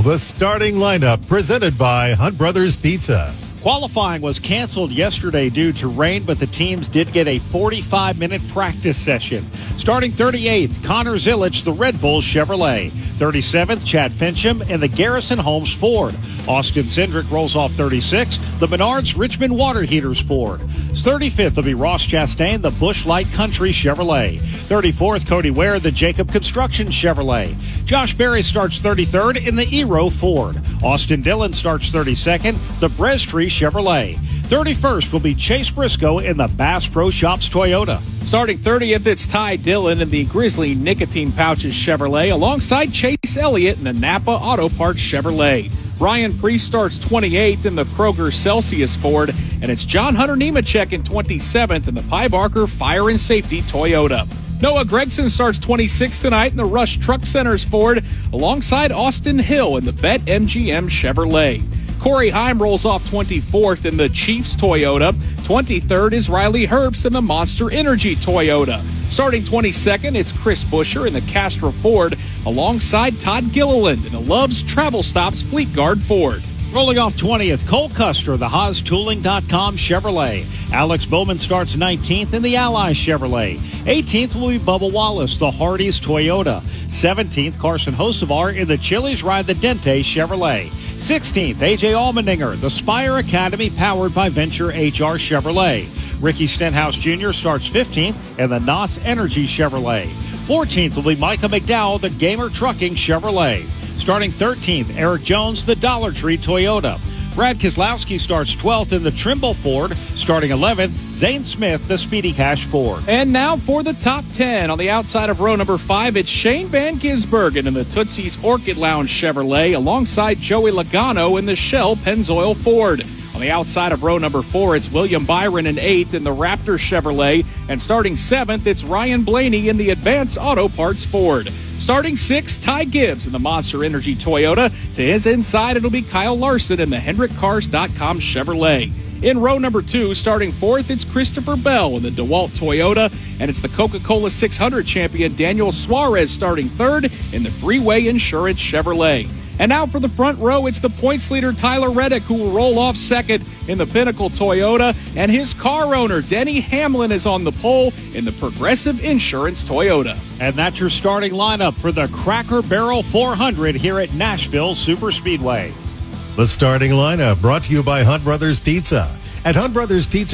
the starting lineup presented by Hunt Brothers Pizza. Qualifying was canceled yesterday due to rain, but the teams did get a 45-minute practice session. Starting 38th, Connor Zillich, the Red Bull Chevrolet. 37th, Chad Fincham in the Garrison Holmes Ford. Austin Cindric rolls off 36th, the Menards Richmond Water Heaters Ford. 35th will be Ross Chastain, the Busch Light Country Chevrolet. 34th, Cody Ware, the Jacob Construction Chevrolet. Josh Berry starts 33rd in the Eero Ford. Austin Dillon starts 32nd, the Brestree Chevrolet. 31st will be Chase Briscoe in the Bass Pro Shops Toyota. Starting 30th, it's Ty Dillon in the Grizzly Nicotine Pouches Chevrolet alongside Chase Elliott in the Napa Auto Parts Chevrolet. Ryan Priest starts 28th in the Kroger Celsius Ford, and it's John Hunter Nemechek in 27th in the Pye Barker Fire and Safety Toyota. Noah Gregson starts 26th tonight in the Rush Truck Centers Ford alongside Austin Hill in the Bet MGM Chevrolet. Corey Heim rolls off 24th in the Chiefs Toyota. 23rd is Riley Herbst in the Monster Energy Toyota. Starting 22nd, it's Chris Buescher in the Castro Ford alongside Todd Gilliland in the Love's Travel Stops Fleet Guard Ford. Rolling off 20th, Cole Custer, the HaasTooling.com Chevrolet. Alex Bowman starts 19th in the Ally Chevrolet. 18th will be Bubba Wallace, the Hardee's Toyota. 17th, Carson Hocevar in the Chili's Ride the Dente Chevrolet. 16th, A.J. Allmendinger, the Spire Academy powered by Venture HR Chevrolet. Ricky Stenhouse Jr. starts 15th in the NOS Energy Chevrolet. 14th will be Micah McDowell, the Gamer Trucking Chevrolet. Starting 13th, Eric Jones, the Dollar Tree Toyota. Brad Keselowski starts 12th in the Trimble Ford. Starting 11th, Zane Smith, the Speedy Cash Ford. And now for the top 10. On the outside of row number 5, it's Shane Van Gisbergen in the Tootsie's Orchid Lounge Chevrolet alongside Joey Logano in the Shell Pennzoil Ford. On the outside of row number 4, it's William Byron in 8th in the Raptor Chevrolet. And starting 7th, it's Ryan Blaney in the Advanced Auto Parts Ford. Starting 6th, Ty Gibbs in the Monster Energy Toyota. To his inside, it'll be Kyle Larson in the HendrickCars.com Chevrolet. In row number 2, starting 4th, it's Christopher Bell in the DeWalt Toyota. And it's the Coca-Cola 600 champion Daniel Suarez starting 3rd in the Freeway Insurance Chevrolet. And now for the front row, it's the points leader Tyler Reddick who will roll off 2nd in the Pinnacle Toyota. And his car owner, Denny Hamlin, is on the pole in the Progressive Insurance Toyota. And that's your starting lineup for the Cracker Barrel 400 here at Nashville Superspeedway. The starting lineup brought to you by Hunt Brothers Pizza. At Hunt Brothers Pizza,